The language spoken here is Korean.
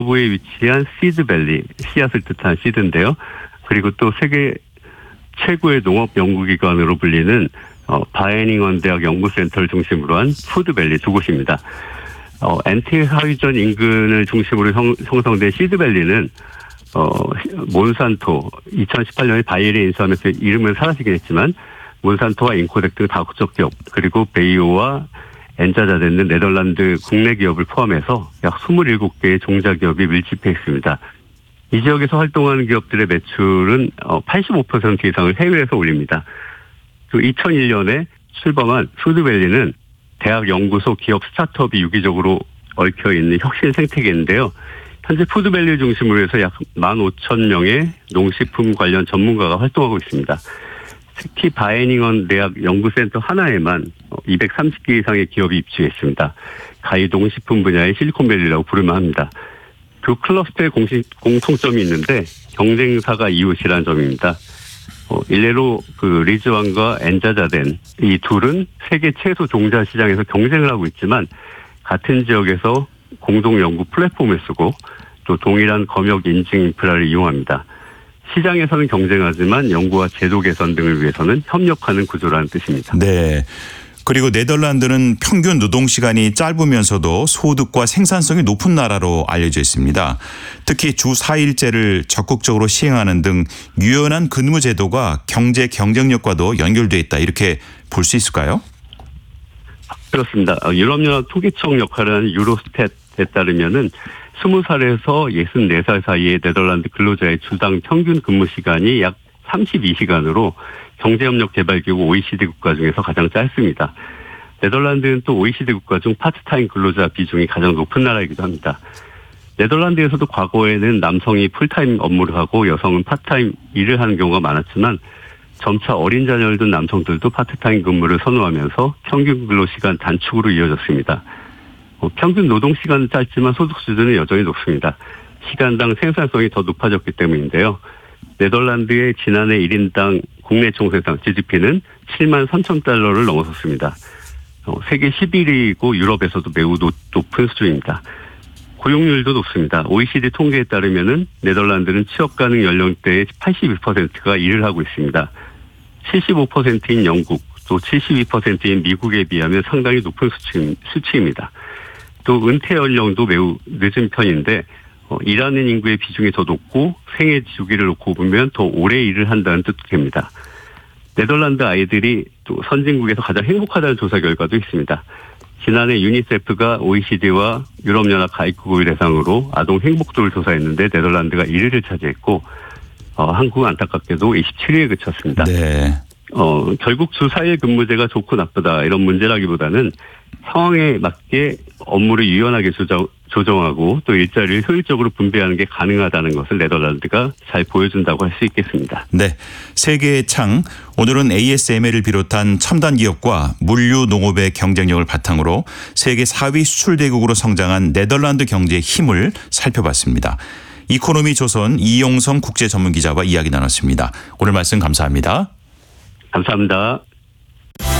부에 위치한 시드밸리, 씨앗을 뜻한 시드인데요. 그리고 또 세계 최고의 농업 연구기관으로 불리는 바이닝언 대학 연구센터를 중심으로 한 푸드밸리 두 곳입니다. 엔티하위전 인근을 중심으로 형성된 시드밸리는 몬산토 2018년에 바이에르에 인수하면서 이름은 사라지긴 했지만 몬산토와 인코덱 등 다국적 기업 그리고 베이오와 엔자자덴은 네덜란드 국내 기업을 포함해서 약 27개의 종자기업이 밀집해 있습니다. 이 지역에서 활동하는 기업들의 매출은 85% 이상을 해외에서 올립니다. 그 2001년에 출범한 푸드밸리는 대학, 연구소, 기업, 스타트업이 유기적으로 얽혀있는 혁신 생태계인데요. 현재 푸드밸리 중심으로 해서 약 15,000명의 농식품 관련 전문가가 활동하고 있습니다. 특히 바이닝언 대학 연구센터 하나에만 230개 이상의 기업이 입주해 있습니다. 가히 농식품 분야의 실리콘밸리라고 부르면 합니다. 두 클러스터의 공통점이 있는데 경쟁사가 이웃이라는 점입니다. 일례로 리즈완과 엔자자덴 이 둘은 세계 채소 종자 시장에서 경쟁을 하고 있지만 같은 지역에서 공동 연구 플랫폼을 쓰고 또 동일한 검역 인증 인프라를 이용합니다. 시장에서는 경쟁하지만 연구와 제도 개선 등을 위해서는 협력하는 구조라는 뜻입니다. 네. 그리고 네덜란드는 평균 노동시간이 짧으면서도 소득과 생산성이 높은 나라로 알려져 있습니다. 특히 주 4일제를 적극적으로 시행하는 등 유연한 근무 제도가 경제 경쟁력과도 연결돼 있다. 이렇게 볼 수 있을까요? 그렇습니다. 유럽연합 통계청 역할을 하는 유로스탯에 따르면은 20살에서 64살 사이의 네덜란드 근로자의 주당 평균 근무 시간이 약 32시간으로 경제협력개발기구 OECD 국가 중에서 가장 짧습니다. 네덜란드는 또 OECD 국가 중 파트타임 근로자 비중이 가장 높은 나라이기도 합니다. 네덜란드에서도 과거에는 남성이 풀타임 업무를 하고 여성은 파트타임 일을 하는 경우가 많았지만 점차 어린 자녀를 둔 남성들도 파트타임 근무를 선호하면서 평균 근로시간 단축으로 이어졌습니다. 평균 노동시간은 짧지만 소득 수준은 여전히 높습니다. 시간당 생산성이 더 높아졌기 때문인데요. 네덜란드의 지난해 1인당 국내 총생산 GDP는 7만 3천 달러를 넘어섰습니다. 세계 11위이고 유럽에서도 매우 높은 수준입니다. 고용률도 높습니다. OECD 통계에 따르면은 네덜란드는 취업 가능 연령대의 82%가 일을 하고 있습니다. 75%인 영국, 또 72%인 미국에 비하면 상당히 높은 수치입니다. 또 은퇴 연령도 매우 늦은 편인데 일하는 인구의 비중이 더 높고 생애 주기를 놓고 보면 더 오래 일을 한다는 뜻도 됩니다. 네덜란드 아이들이 또 선진국에서 가장 행복하다는 조사 결과도 있습니다. 지난해 유니세프가 OECD와 유럽연합 가입국을 대상으로 아동 행복도를 조사했는데 네덜란드가 1위를 차지했고 한국은 안타깝게도 27위에 그쳤습니다. 네. 결국 주 4일 근무제가 좋고 나쁘다 이런 문제라기보다는 상황에 맞게 업무를 유연하게 조정하고 또 일자리를 효율적으로 분배하는 게 가능하다는 것을 네덜란드가 잘 보여준다고 할 수 있겠습니다. 네, 세계의 창. 오늘은 ASML을 비롯한 첨단 기업과 물류 농업의 경쟁력을 바탕으로 세계 4위 수출 대국으로 성장한 네덜란드 경제의 힘을 살펴봤습니다. 이코노미 조선 이용성 국제전문기자와 이야기 나눴습니다. 오늘 말씀 감사합니다. 감사합니다.